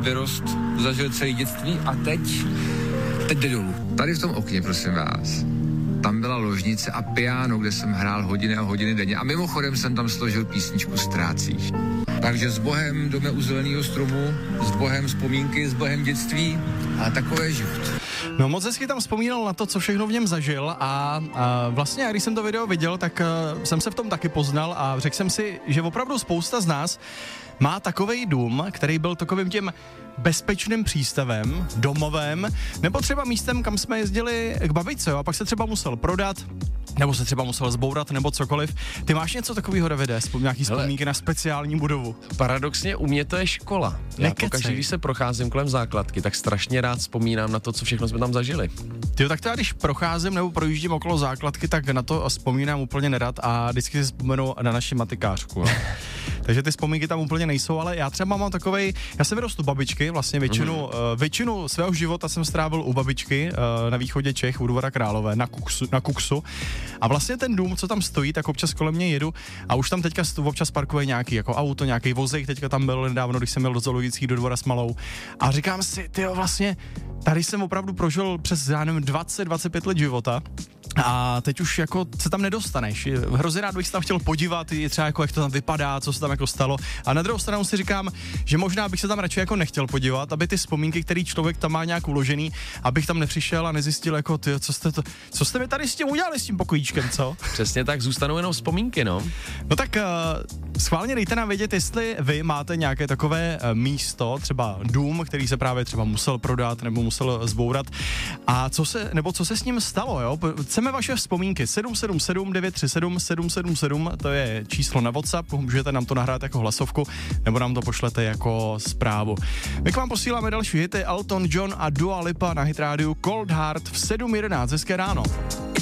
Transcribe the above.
vyrost, zažil celé dětství a teď jde dolů. Tady v tom okně, prosím vás, tam byla ložnice a piano, kde jsem hrál hodiny a hodiny denně a mimochodem jsem tam složil písničku Ztrácíš. Takže s Bohem dome u zeleného stromu, s Bohem vzpomínky, s Bohem dětství a takové život. No moc hezky tam vzpomínal na to, co všechno v něm zažil a vlastně, když jsem to video viděl, tak jsem se v tom taky poznal a řekl jsem si, že opravdu spousta z nás má takovej dům, který byl takovým tím bezpečným přístavem, domovem, nebo třeba místem, kam jsme jezdili k babičce, jo, a pak se třeba musel prodat, nebo se třeba musel zbourat, nebo cokoliv. Ty máš něco takového, Davide, nějaký vzpomínky na speciální budovu? Paradoxně u mě to je škola. Já pokaždé, když se procházím kolem základky, tak strašně rád vzpomínám na to, co všechno jsme tam zažili. Ty tak já když procházím nebo projíždím okolo základky, tak na to vzpomínám úplně nerad a vždycky si vzpomenu na naši matikářku. No. Takže ty vzpomínky tam úplně nejsou, ale já třeba mám takovej, já jsem vyrostu babičky, vlastně většinu svého života jsem strávil u babičky na východě Čech, u Dvora Králové, na Kuksu. A vlastně ten dům, co tam stojí, tak občas kolem mě jedu a už tam teďka občas parkuje nějaký jako auto, nějaký vozejk, teďka tam byl nedávno, když jsem měl do zoologických do Dvora s malou. A říkám si, tyjo, vlastně tady jsem opravdu prožil přes, já nevím, 20-25 let života. A teď už jako se tam nedostaneš. Hrozně rád bych se tam chtěl podívat, třeba jako jak to tam vypadá, co se tam jako stalo. A na druhou stranu si říkám, že možná bych se tam radši jako nechtěl podívat, aby ty vzpomínky, který člověk tam má nějak uložený, abych tam nepřišel a nezjistil jako ty, co jste mi tady s tím udělali s tím pokojíčkem, co? Přesně tak, zůstanou jenom vzpomínky, no. No tak schválně dejte nám vědět, jestli vy máte nějaké takové místo, třeba dům, který se právě třeba musel prodat nebo musel zbourat a co se s ním stalo, jo? Chceme vaše vzpomínky 777 937 777, to je číslo na WhatsApp, můžete nám to nahrát jako hlasovku, nebo nám to pošlete jako zprávu. My k vám posíláme další hity, Elton John a Dua Lipa na Hit Radio Cold Heart v 7:11, hezké ráno.